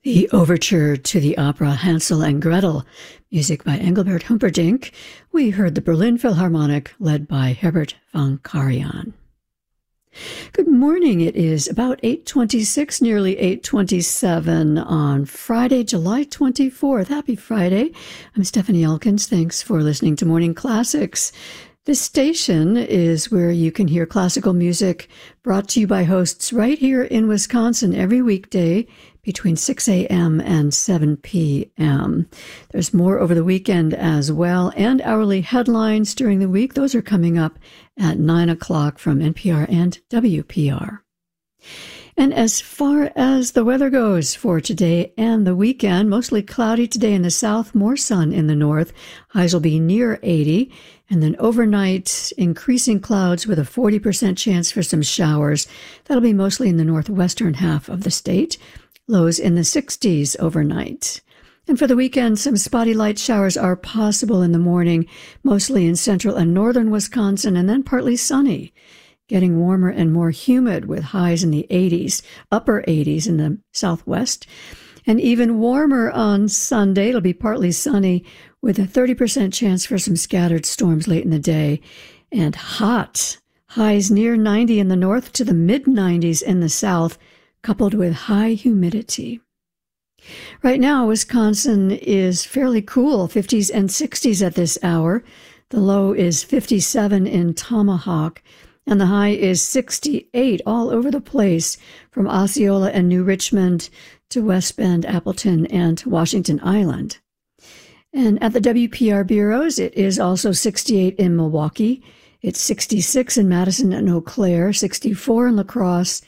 The overture to the opera Hansel and Gretel, music by Engelbert Humperdinck. We heard the Berlin Philharmonic, led by Herbert von Karajan. Good morning. It is about 8:26, nearly 8:27 on Friday, July 24th. Happy Friday. I'm Stephanie Elkins. Thanks for listening to Morning Classics. This station is where you can hear classical music brought to you by hosts right here in Wisconsin every weekday between 6 a.m. and 7 p.m. There's more over the weekend as well, and hourly headlines during the week. Those are coming up at 9 o'clock from NPR and WPR. And as far as the weather goes for today and the weekend, mostly cloudy today in the south, more sun in the north. Highs will be near 80. And then overnight, increasing clouds with a 40% chance for some showers. That'll be mostly in the northwestern half of the state. Lows in the 60s overnight. And for the weekend, some spotty light showers are possible in the morning, mostly in central and northern Wisconsin, and then partly sunny. Getting warmer and more humid with highs in the 80s, upper 80s in the southwest. And even warmer on Sunday. It'll be partly sunny with a 30% chance for some scattered storms late in the day. And hot. Highs near 90 in the north to the mid-90s in the south, coupled with high humidity. Right now, Wisconsin is fairly cool, 50s and 60s at this hour. The low is 57 in Tomahawk, and the high is 68 all over the place, from Osceola and New Richmond to West Bend, Appleton, and Washington Island. And at the WPR bureaus, it is also 68 in Milwaukee. It's 66 in Madison and Eau Claire, 64 in La Crosse,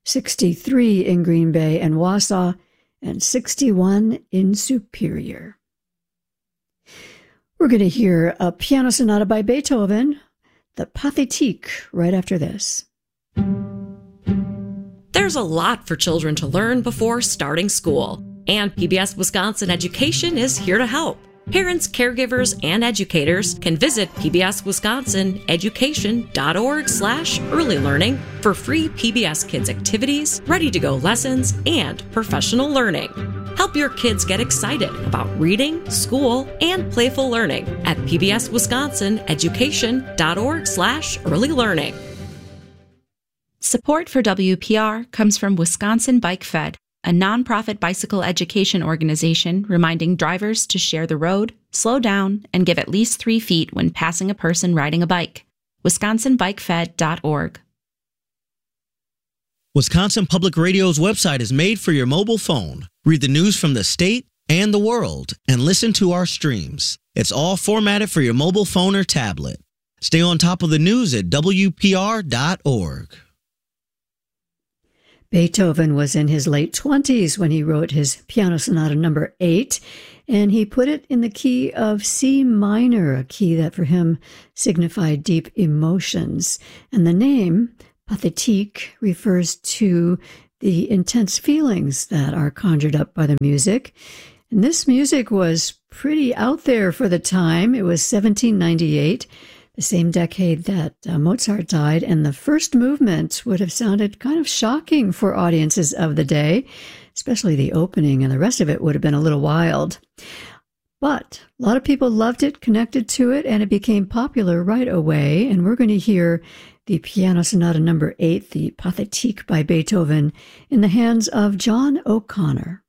63 in Green Bay and Wausau, and 61 in Superior. We're going to hear a piano sonata by Beethoven, the Pathétique, right after this. There's a lot for children to learn before starting school, and PBS Wisconsin Education is here to help. Parents, caregivers, and educators can visit pbswisconsineducation.org/early learning for free PBS Kids activities, ready-to-go lessons, and professional learning. Help your kids get excited about reading, school, and playful learning at pbswisconsineducation.org/early learning. Support for WPR comes from Wisconsin Bike Fed, a nonprofit bicycle education organization reminding drivers to share the road, slow down, and give at least 3 feet when passing a person riding a bike. WisconsinBikeFed.org. Wisconsin Public Radio's website is made for your mobile phone. Read the news from the state and the world and listen to our streams. It's all formatted for your mobile phone or tablet. Stay on top of the news at WPR.org. Beethoven was in his late 20s when he wrote his Piano Sonata No. 8, and he put it in the key of C minor, a key that for him signified deep emotions. And the name, Pathétique, refers to the intense feelings that are conjured up by the music. And this music was pretty out there for the time. It was 1798. The same decade that Mozart died, and the first movement would have sounded kind of shocking for audiences of the day, especially the opening, and the rest of it would have been a little wild. But a lot of people loved it, connected to it, and it became popular right away, and we're going to hear the Piano Sonata No. 8, the Pathétique by Beethoven, in the hands of John O'Connor.